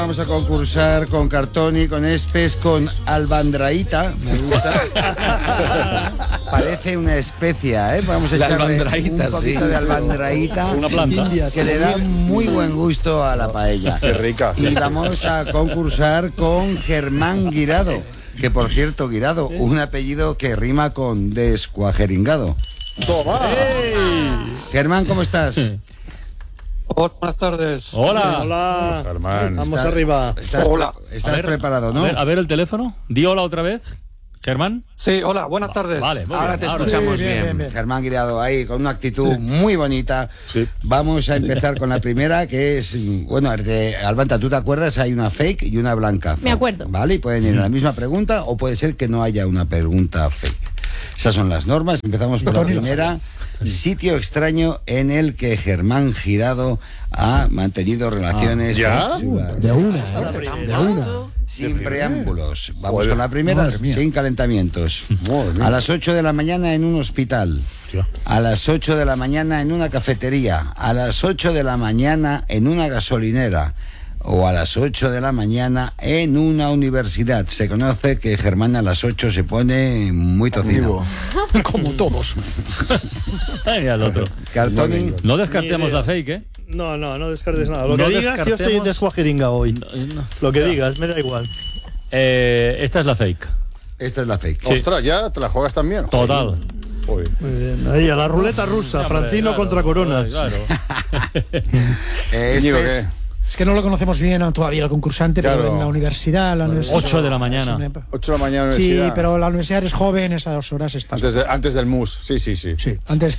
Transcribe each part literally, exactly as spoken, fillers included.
Vamos a concursar con Cartoni, con Espes, con albandraíta. Me gusta. Parece una especia, ¿eh? Vamos a La echarle albandraíta, un poquito sí. de albandraíta. Una planta. Que le da muy buen gusto a la paella. Qué rica. Y vamos a concursar con Germán Guirado. Que por cierto, Guirado, un apellido que rima con descuajeringado. Toma. ¡Ey! Germán, ¿cómo estás? Hola, buenas tardes. Hola. Hola, Germán. Vamos Está- arriba. Estás, Hola. estás A ver, preparado, ¿no? A ver, a ver el teléfono. Di hola otra vez, Germán. Sí, hola, buenas tardes. Vale, muy Ahora bien. te Ahora escuchamos sí. bien. Germán Guirado ahí con una actitud muy bonita. Sí. Vamos a empezar con la primera, que es, bueno, de Albanta, ¿tú te acuerdas? Hay una fake y una blanca. Me acuerdo. Vale, y pueden ir a la misma pregunta o puede ser que no haya una pregunta fake. Esas son las normas. Empezamos por la primera. Sitio extraño en el que Germán Girado ha mantenido relaciones ¿ya? sexuales. De una, de una. Sin preámbulos. Vamos Joder. con la primera, Madre mía. sin calentamientos. Madre mía. A las ocho de la mañana en un hospital. Hostia. A las ocho de la mañana en una cafetería. A las ocho de la mañana en una gasolinera. O a las ocho de la mañana en una universidad. Se conoce que Germán a las ocho se pone muy tocido. Como todos. Ay, al otro. Cartoni, No descartemos Ni idea. la fake, ¿eh? No, no, no descartes nada. Lo No que digas, yo estoy descartemos- desguajiringa hoy. Lo que digas, me da igual. Eh, esta es la fake. esta es la fake. Sí. Ostras, ¿ya te la juegas también? Total. Joder. Muy bien. Ahí, a la ruleta rusa, Hombre, Francino claro, contra Corona. Claro. Eh, Íñigo, este es- ¿qué? Es que no lo conocemos bien todavía el concursante, Claro. pero en la universidad... La universidad Ocho de la mañana. es una- ocho de la mañana Sí, universidad. pero la universidad es joven, esas horas está... Antes, de- antes del mus, sí, sí, sí. Sí, antes...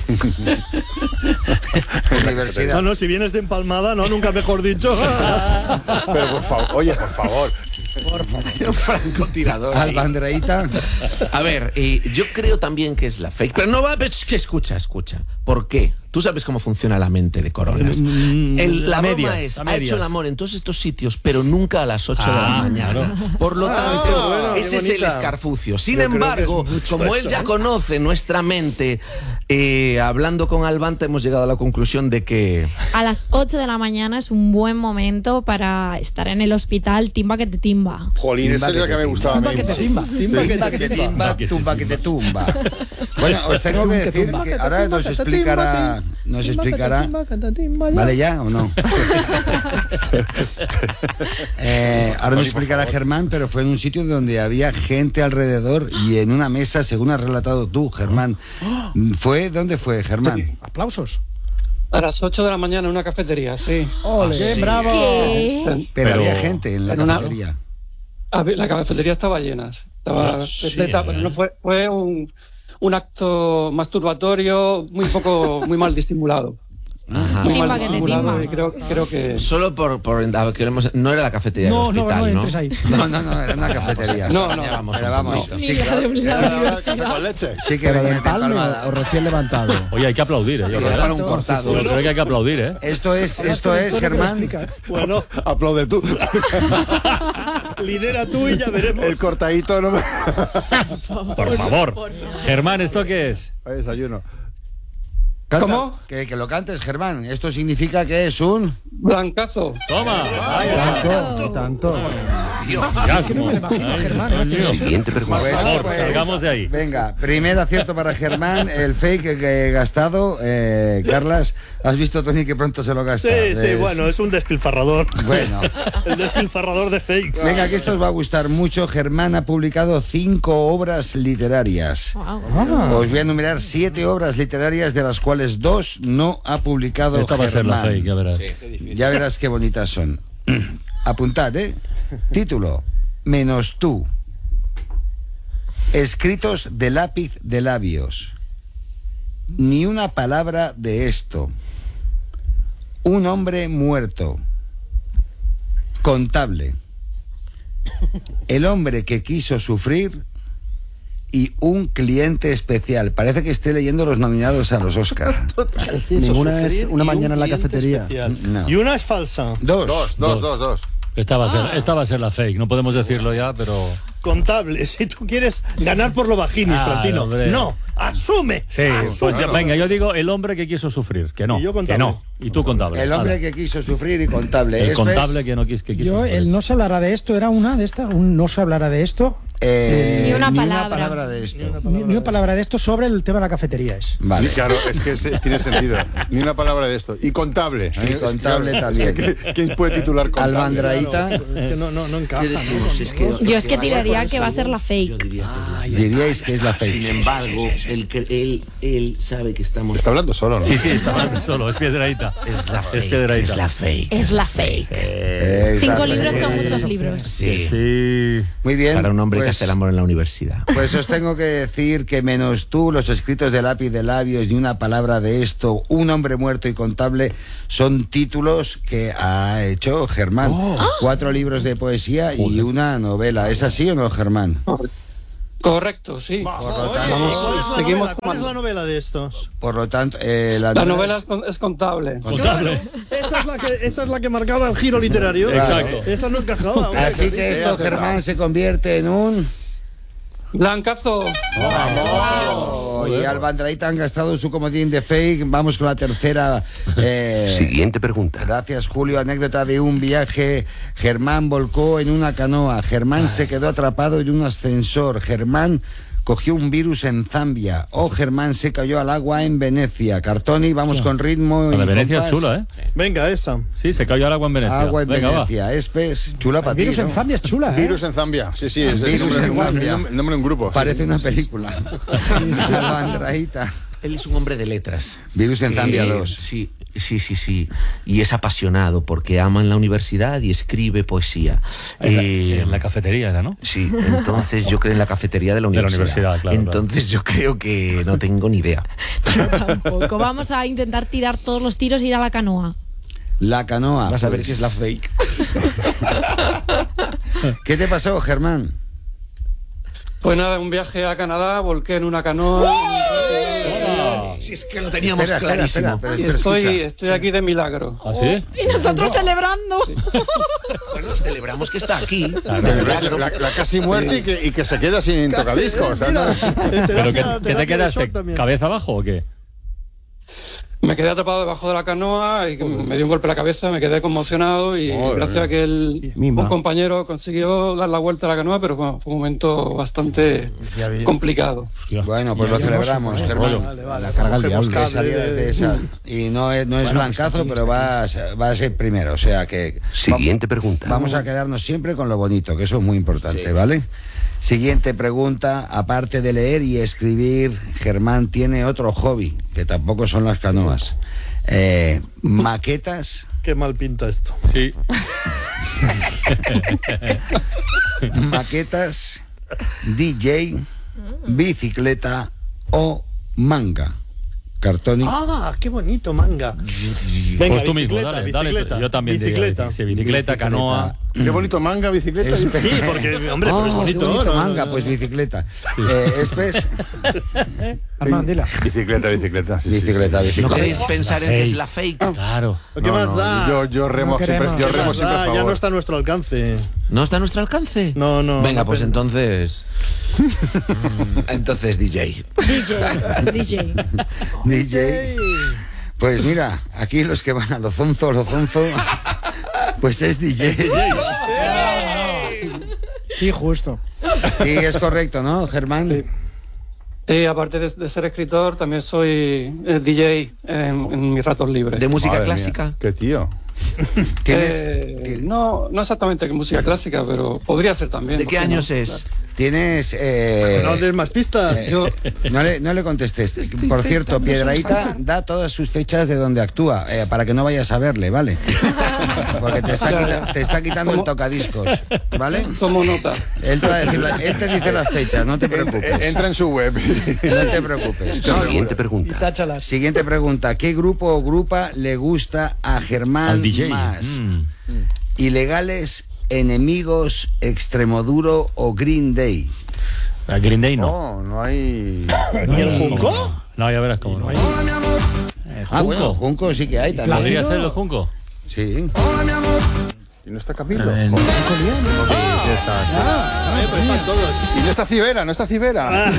universidad. No, no, si vienes de empalmada, no, nunca mejor dicho. Pero por favor, oye, por favor. Un francotirador. ahí. Albandraíta. A ver, eh, yo creo también que es la fake. Pero no va a... Es que escucha, escucha. ¿Por qué? Tú sabes cómo funciona la mente de Coronas. El, la a broma medias, es, a ha medias. hecho el amor en todos estos sitios, pero nunca a las ocho de la Ah, mañana. claro. Por lo tanto, qué bueno, qué ese es el bonita. escarfucio. Sin Yo creo que embargo, es mucho como él eso, ya ¿eh? conoce nuestra mente, eh, hablando con Albanta hemos llegado a la conclusión de que... A las ocho de la mañana es un buen momento para estar en el hospital, timba que te timba. Jolín, esa es la que me gustaba a mí. Timba que te timba. Timba que Timba que te timba, tumba que te tumba. Bueno, os tengo que decir que ahora nos explicará, nos explicará. ¿Vale ya o no? Eh, ahora nos explicará Germán, pero fue en un sitio donde había gente alrededor y en una mesa, según has relatado tú, Germán. ¿Fue? ¿Dónde fue, Germán? Aplausos. A las ocho de la mañana en una cafetería, sí. ¡Ole! ¡Bravo! ¿Qué? Pero, Pero- había gente en la en una- cafetería. A ver, la cafetería estaba llena. Estaba Sí, repleta, eh. pero no fue, fue un, un acto masturbatorio muy poco, muy mal disimulado. Ajá. Muy Timba mal que te disimulado timba. y creo, creo que... Solo por... por a- queremos, no era la cafetería No, del no, hospital, no ¿no? entres ahí. No, no, no, era una cafetería. No, no. Ya vamos Pero un vamos, poquito. sí, Ni la claro, de un lado esa- universidad. Con leche. sí que ¿Pero venía de de empalme empalmada. o recién levantado? Oye, hay que aplaudir, ¿eh? Yo Sí, creo. para un cortado. Yo creo que hay que aplaudir, ¿eh? Esto es, esto es, Germán. Bueno, Aplaude tú. lidera tú y ya veremos. El cortadito no me... Por favor. Germán, ¿esto qué es? Hay desayuno. Canta, ¿Cómo? Que, que lo cantes, Germán. Esto significa que es un... Blancazo. Toma. Tanto, tanto. Es que no me lo imagino a Germán, ¿eh? Siguiente pregunta. Por favor, pues, salgamos de ahí. Venga, primer acierto para Germán. El fake que he gastado. Eh, Carlas, ¿has visto, Tony, que pronto se lo gasta? Sí, sí, Es- bueno, es un despilfarrador. Bueno. El despilfarrador de fakes. Venga, que esto os va a gustar mucho. Germán ha publicado cinco obras literarias. Wow. Os voy a enumerar siete obras literarias, de las cuales dos no ha publicado Esta va a ser la Germán. fake, ya verás. Ya verás qué bonitas son. Apuntad, ¿eh? Título: Menos tú. Escritos de lápiz de labios. Ni una palabra de esto. Un hombre muerto. Contable. El hombre que quiso sufrir. Y un cliente especial. Parece que esté leyendo los nominados a los Oscar. Ninguna es una mañana en la cafetería. No. Y una es falsa. Dos. Dos, dos, dos, dos. Esta va a ser, esta va a ser la fake. No podemos decirlo ya, pero... contable. Si tú quieres ganar por lo bajinis, Ah, Francino. hombre. No, asume. Sí, pues ya- venga, yo digo el hombre que quiso sufrir, que no, Y yo que contable. no. Y tú contable. El hombre Hala. que quiso sufrir y contable. El ¿Es, contable ves? que no, quis, que quiso Yo, sufrir. el no se hablará de esto, ¿era una de estas? Un no se hablará de esto. Eh, Ni una ni palabra. una palabra de esto. Ni, ni una palabra de esto sobre el tema de la cafetería es. Vale. Claro, es que se- tiene sentido. Ni una palabra de esto. Y contable. Y contable también. ¿Quién puede titular contable? Albandraíta, Es que no, no, no encaja. ¿no? Yo es que tiraría que va a ser la Yo fake. diría que es la fake. diríais que es la Sin fake. embargo, él, cre- él, él sabe que estamos... Está hablando solo, ¿no? Sí, sí, está hablando solo, es Piedraíta. Es la fake. Es Piedraíta. Es la fake. Es la fake. Eh, es la Cinco fake. libros son muchos libros. Sí. Sí. Muy bien. Para un hombre que pues- hace el amor en la universidad. Pues os tengo que decir que menos tú, los escritos de lápiz de labios, ni una palabra de esto, un hombre muerto y contable, son títulos que ha hecho Germán. Cuatro libros de poesía y una novela. ¿Es así o no, Germán? Correcto, sí. Oye, Vamos, ¿cuál es la seguimos novela? ¿Cuál es la con- novela de estos? Por lo tanto, eh, la, La novela novela es- es, con- es contable. Contable. Esa es la que, esa es la que marcaba el giro literario. Exacto. Esa no encajaba. hombre. Así que esto, Germán, se convierte en un... Blancazo. ¡Vamos! Y Albandraíta han gastado su comodín de fake. Vamos con la tercera. eh, Siguiente pregunta. Gracias, Julio. Anécdota de un viaje. Germán volcó en una canoa. Germán se quedó atrapado en un ascensor. Germán cogió un virus en Zambia. O Germán se cayó al agua en Venecia. Cartoni, vamos con ritmo. La de y Venecia es compás. chula, ¿eh? Venga, esa. Sí, se cayó al agua en Venecia. Agua en Venga, Venecia. Espes, chula para ti, Virus en ¿no? Zambia es chula, ¿eh? Virus en Zambia. Sí, sí, es el Virus nombre, en un- Zambia. un- nombre de un grupo. Parece una película. Albandraíta. Él es un hombre de letras. Virus en Zambia Eh, dos. Sí, sí, sí, sí. Y es apasionado porque ama en la universidad y escribe poesía. En la, Eh, en la cafetería era, ¿no? Sí, entonces yo creo en la cafetería de la De la universidad. universidad, claro, Entonces yo creo que no tengo ni idea. Tampoco. Vamos a intentar tirar todos los tiros y ir a la canoa. La canoa. Vas a ver pues. que es la fake. ¿Qué te pasó, Germán? Pues nada, un viaje a Canadá, volqué en una canoa. Si es que lo teníamos Espera, espera, clarísimo. espera, pero- Y pero estoy, escucha. estoy aquí de milagro. ¿Ah, sí? Y nosotros celebrando. Bueno, celebramos que está aquí. De La, verdad que no- la- la casi muerte y que, y que se queda sin tocadiscos. O sea, no- ¿Pero qué, qué te quedaste? ¿Cabeza abajo o qué? Me quedé atrapado debajo de la canoa y me dio un golpe en la cabeza, me quedé conmocionado y Madre gracias mía. a que el, Mima. un compañero consiguió dar la vuelta a la canoa, pero bueno, fue un momento bastante complicado. Bueno, pues lo celebramos, Germán. Vale, vale. La carga al Cogemos diablo. Que cable salías de- de esa. Y no es, no es blancazo, pero va a, ser- va a ser primero. O sea que. Siguiente pregunta. Vamos a quedarnos siempre con lo bonito, que eso es muy importante, ¿vale? Siguiente pregunta. Aparte de leer y escribir, Germán tiene otro hobby, que tampoco son las canoas. Eh, maquetas, Qué mal pinta esto. Sí. maquetas, D J, bicicleta o manga. Cartoni. Ah, qué bonito, manga. Venga, Pues tú mismo, bicicleta, dale, dale. bicicleta, Yo también diría bicicleta. sí, bicicleta, canoa. Qué bonito manga, bicicleta. Es- Sí, porque, hombre, Oh, pero es bonito, qué bonito ¿no? manga, No, pues no. bicicleta. Eh, Espes, Armand, dila. Bicicleta, bicicleta. Sí, sí, bicicleta, sí. ¿No bicicleta. queréis pensar en que es la fake? Claro. ¿Qué No, más no, da? Yo, yo remo No siempre, queremos. yo ¿Qué remo más siempre a da? favor. Ya no está a nuestro alcance. ¿No está a nuestro alcance? No, no. Venga, no, pues pero- entonces... Mm, entonces D J. D J. D J. D J. Pues mira, aquí los que van a lo zonzo, lo zonzo, pues es D J. Sí, justo. Sí, es correcto, ¿no, Germán? Sí, aparte de, de ser escritor, también soy eh, D J en, en mis ratos libres. ¿De música Madre mía, clásica? Qué tío. ¿Tienes, Eh, ti- no, no exactamente que música clásica, pero podría ser también. ¿De ¿por qué no? años es? tienes eh, No des más pistas. Yo, no, le, no le contestes. Por cierto, Piedraíta da todas sus fechas de donde actúa, eh, para que no vayas a verle, ¿vale? Porque te está, Ya, quita- ya. te está quitando el ¿Cómo? tocadiscos, ¿vale? tomo nota. Él te, va a decir la- él te dice las fechas, no te preocupes. Entra en su web. No te preocupes. No. Siguiente Y pregunta. táchalas. Siguiente pregunta. ¿Qué grupo o grupa le gusta a Germán Al D J. más? Mm. ¿Ilegales, Enemigos, Extremoduro o Green Day? A Green Day no. No, no hay. ¿Y el Junco? No, ya verás cómo no. Eh, Ah, bueno, Junco. Junco sí que hay también. ¿Podría ser el Junco? Sí. Y no está Camilo. Eh, Joder. sí, está, sí. Eh, pues están todos. Y no está Cibera, no está Cibera.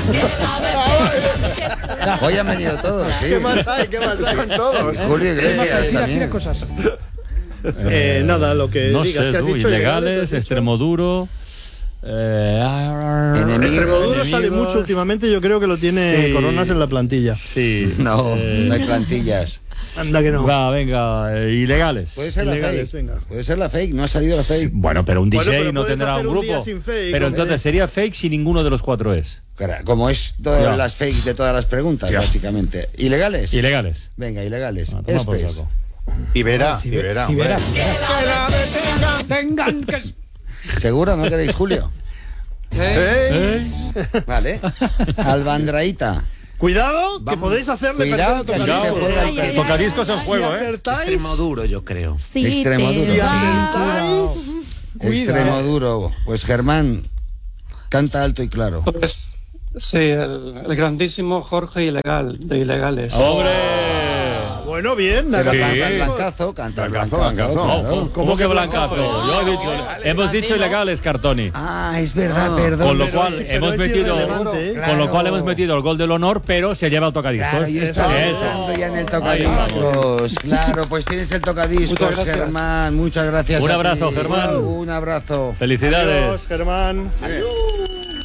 Hoy han venido todos, sí. ¿Qué más hay? ¿Qué más hay? Están todos. Julio ¿Qué más hay? Iglesias Tira, también. tira cosas. Eh, nada, lo que No digas sé, que has tú, dicho. ilegales, has dicho. Extremoduro. Eh, Enemigos. Extremoduro sale enemigos. mucho últimamente, yo creo que lo tiene Sí. Coronas en la plantilla. Sí. No, Eh, no hay plantillas. Anda que no. Va, venga, eh, ilegales. Puede ser la Ilegales, fake. venga. Puede ser la fake, no ha salido la fake. Bueno, pero un D J Bueno, pero no puedes tendrá hacer un un día grupo. sin fake, pero hombre. entonces sería fake si ninguno de los cuatro es. Cara, como es todas Ya. las fake de todas las preguntas, Ya. básicamente. ¿Ilegales? Ilegales. Venga, ilegales. Ah, toma por Espes. saco. Cibera, Cibera. Cibera. hombre. Tengan que... ¿Seguro? ¿No queréis Julio? ¿Eh? Vale. Albandraíta. Cuidado, que Vamos. podéis hacerle Cuidado, perder el que aquí se tocadiscos. juega Ay, el ay, ay. Tocadiscos en Si juego, ¿eh? acertáis, Extremo duro, yo creo. Sí, Extremoduro. te si va. acertáis, Extremo duro. Pues Germán, canta alto y claro. Pues sí, el, el grandísimo Jorge Ilegal, de Ilegales. ¡Hombre! bueno, bien. Pero Sí. canta el blancazo, canta el Blancazo, blancazo. blancazo. claro. ¿Cómo que blancazo? Yo he dicho, hemos dicho ilegales, Cartoni. Ah, es verdad, perdón. Con lo pero cual es- pero hemos es metido irrelevante, ¿eh? con Claro. lo cual hemos metido el gol del honor, pero se lleva el tocadiscos. Claro, yo estaba Eso. pensando ya en el Ahí tocadiscos. Claro, pues tienes el tocadiscos, Muchas gracias. Germán. Muchas gracias. Un a abrazo, ti. Germán. Un abrazo. Felicidades. Adiós, Germán. Adiós.